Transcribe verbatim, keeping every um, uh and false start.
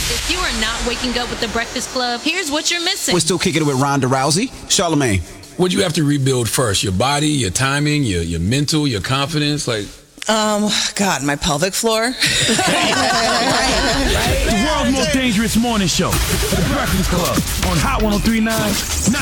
If you are not waking up with the Breakfast Club, here's what you're missing. We're still kicking it with Ronda Rousey. Charlamagne. What do you have to rebuild first? Your body, your timing, your your mental, your confidence? Like, Um, God, my pelvic floor. The world's most dangerous morning show. The Breakfast Club on Hot one oh three point nine.